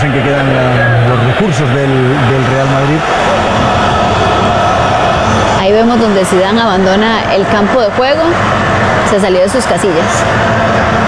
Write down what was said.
en que quedan los recursos del Real Madrid. Ahí vemos donde Zidane abandona el campo de juego, se salió de sus casillas.